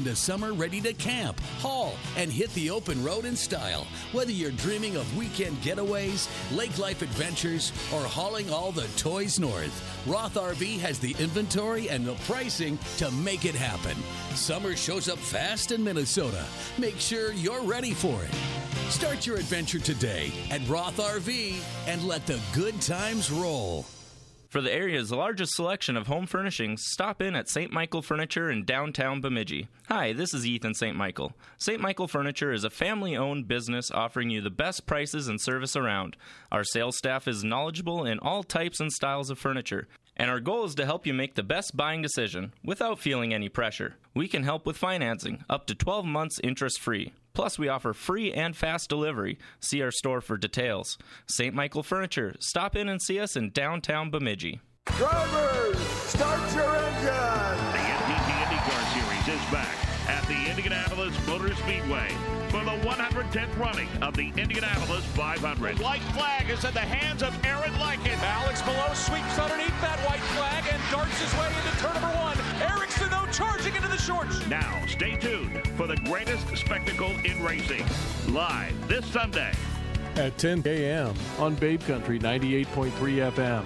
into summer ready to camp, haul, and hit the open road in style. Whether you're dreaming of weekend getaways, lake life adventures, or hauling all the toys north, Roth RV has the inventory and the pricing to make it happen. Summer shows up fast in Minnesota. Make sure you're ready for it. Start your adventure today at Roth RV and let the good times roll. For the area's largest selection of home furnishings, stop in at St. Michael Furniture in downtown Bemidji. Hi, this is Ethan St. Michael. St. Michael Furniture is a family-owned business offering you the best prices and service around. Our sales staff is knowledgeable in all types and styles of furniture, and our goal is to help you make the best buying decision without feeling any pressure. We can help with financing, up to 12 months interest-free. Plus, we offer free and fast delivery. See our store for details. St. Michael Furniture. Stop in and see us in downtown Bemidji. Drivers, start your engine! The NTT IndyCar Series is back at the Indianapolis Motor Speedway for the 110th running of the Indianapolis 500. The white flag is in the hands of Aaron Lycan. Alex Below sweeps underneath that white flag and darts his way into turn number one. Eric Sano charging into the shorts. Now, stay tuned for the greatest spectacle in racing. Live this Sunday at 10 a.m. on Babe Country 98.3 FM.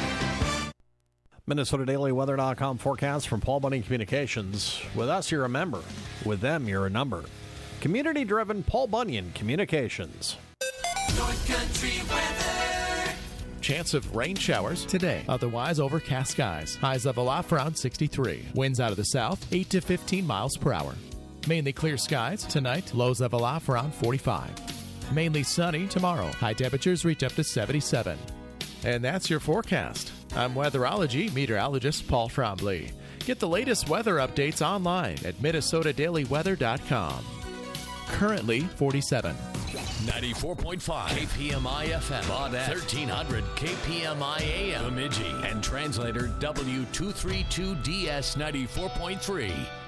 MinnesotaDailyWeather.com forecast from Paul Bunyan Communications. With us, you're a member. With them, you're a number. Community-driven Paul Bunyan Communications. North Country weather. Chance of rain showers today. Otherwise, overcast skies. Highs level off around 63. Winds out of the south, 8 to 15 miles per hour. Mainly clear skies tonight. Lows level off around 45. Mainly sunny tomorrow. High temperatures reach up to 77. And that's your forecast. I'm weatherology meteorologist Paul Trombley. Get the latest weather updates online at MinnesotaDailyWeather.com. Currently 47. 94.5 KPMI FM, Baudette, 1300 KPMI AM, Bemidji, and translator W232DS 94.3.